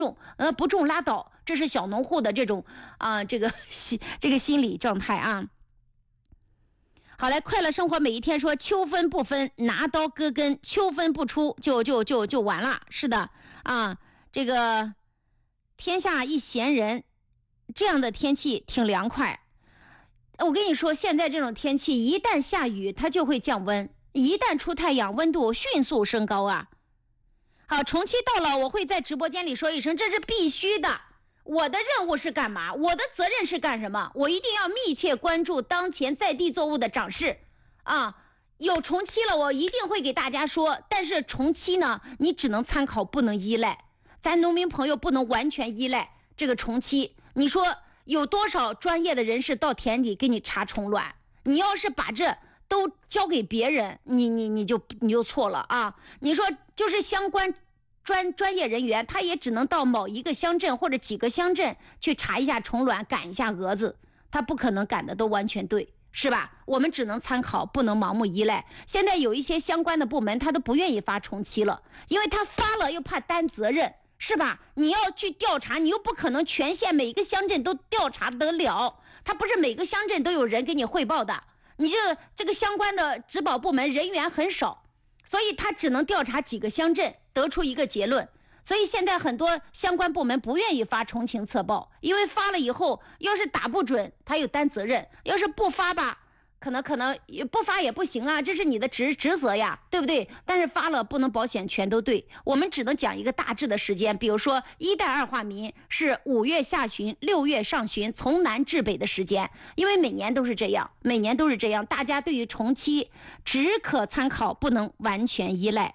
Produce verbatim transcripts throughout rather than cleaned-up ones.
种，呃，不种拉倒，这是小农户的这种啊、呃，这个心这个心理状态啊。好嘞，快乐生活每一天说秋分不分，拿刀割根，秋分不出就就就就完了。是的啊，这个天下一闲人，这样的天气挺凉快。我跟你说，现在这种天气，一旦下雨，它就会降温；一旦出太阳，温度迅速升高啊。好，重期到了，我会在直播间里说一声，这是必须的。我的任务是干嘛？我的责任是干什么？我一定要密切关注当前在地作物的涨势啊！有重期了，我一定会给大家说。但是重期呢，你只能参考，不能依赖。咱农民朋友不能完全依赖这个重期。你说有多少专业的人士到田里给你查虫卵？你要是把这都交给别人，你你你就你就错了啊！你说就是相关。专专业人员，他也只能到某一个乡镇或者几个乡镇去查一下虫卵，赶一下蛾子，他不可能赶的都完全对，是吧？我们只能参考，不能盲目依赖。现在有一些相关的部门，他都不愿意发重期了，因为他发了又怕担责任，是吧？你要去调查，你又不可能全县每一个乡镇都调查得了，他不是每个乡镇都有人给你汇报的，你这这个相关的植保部门人员很少，所以他只能调查几个乡镇，得出一个结论。所以现在很多相关部门不愿意发重情测报，因为发了以后要是打不准他有担责任，要是不发吧可能可能不发也不行啊，这是你的职职责呀，对不对？但是发了不能保险全都对，我们只能讲一个大致的时间。比如说一代二化民是五月下旬六月上旬，从南至北的时间，因为每年都是这样，每年都是这样，大家对于重期只可参考，不能完全依赖。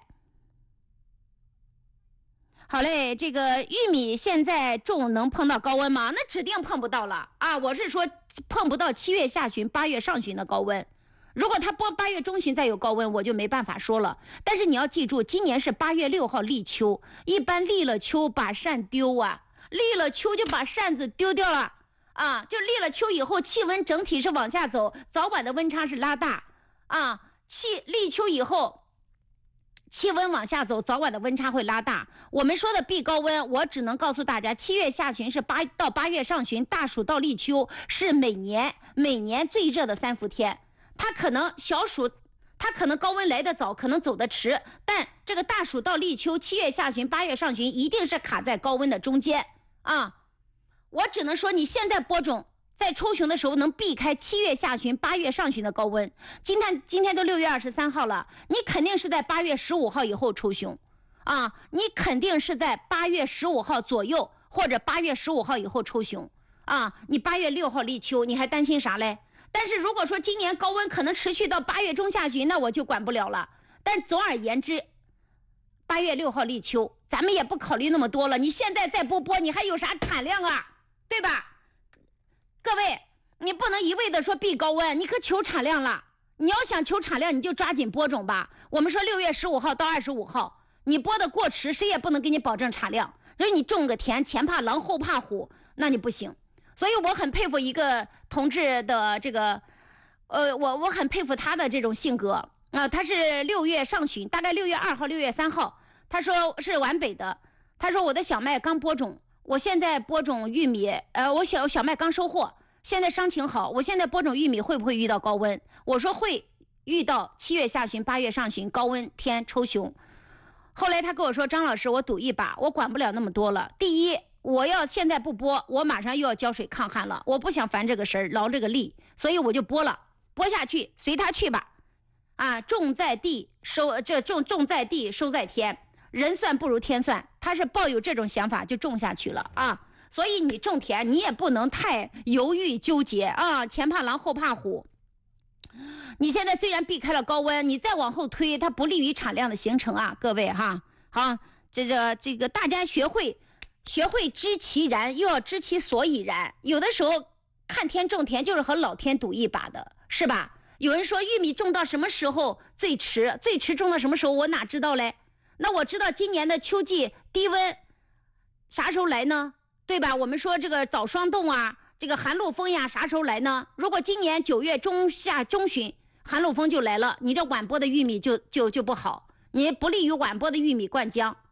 好嘞，这个玉米现在种能碰到高温吗？那指定碰不到了啊！我是说碰不到七月下旬八月上旬的高温。如果它播八月中旬再有高温，我就没办法说了。但是你要记住，今年是八月六号立秋，一般立了秋把扇丢啊，立了秋就把扇子丢掉了啊！就立了秋以后，气温整体是往下走，早晚的温差是拉大啊。气立秋以后。气温往下走，早晚的温差会拉大。我们说的避高温，我只能告诉大家，七月下旬是八到八月上旬，大暑到立秋是每年每年最热的三伏天。它可能小暑，它可能高温来得早，可能走得迟，但这个大暑到立秋，七月下旬、八月上旬一定是卡在高温的中间啊。我只能说，你现在播种。在抽熊的时候能避开七月下旬八月上旬的高温，今天今天都六月二十三号了，你肯定是在八月十五号以后抽熊啊，你肯定是在八月十五号左右或者八月十五号以后抽熊啊，你八月六号立秋，你还担心啥嘞？但是如果说今年高温可能持续到八月中下旬，那我就管不了了。但总而言之，八月六号立秋，咱们也不考虑那么多了，你现在再不播，你还有啥产量啊？对吧？各位，你不能一味的说避高温，你可求产量了。你要想求产量，你就抓紧播种吧。我们说六月十五号到二十五号，你播的过迟，谁也不能给你保证产量。就是你种个田，前怕狼后怕虎，那你不行。所以我很佩服一个同志的这个，呃，我我很佩服他的这种性格啊、呃。他是六月上旬，大概六月二号、六月三号，他说是皖北的。他说我的小麦刚播种。我现在播种玉米，呃，我小小麦刚收获，现在伤情好。我现在播种玉米会不会遇到高温？我说会遇到七月下旬、八月上旬高温天抽熊。后来他跟我说，张老师，我赌一把，我管不了那么多了。第一，我要现在不播，我马上又要浇水抗旱了，我不想烦这个事儿，劳这个力，所以我就播了，播下去，随他去吧。啊，种在地收，这种种在地收在天。人算不如天算，他是抱有这种想法就种下去了啊。所以你种田，你也不能太犹豫纠结啊，前怕狼后怕虎。你现在虽然避开了高温，你再往后推，它不利于产量的形成啊，各位哈。好，这个这个大家学会学会知其然，又要知其所以然。有的时候看天种田就是和老天赌一把的，是吧？有人说玉米种到什么时候最迟？最迟种到什么时候？我哪知道嘞？那我知道今年的秋季低温啥时候来呢？对吧？我们说这个早霜冻啊，这个寒露风呀，啥时候来呢？如果今年九月中下中旬寒露风就来了，你这晚播的玉米就就就不好，你不利于晚播的玉米灌浆，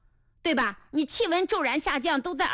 对吧？你气温骤然下降，都在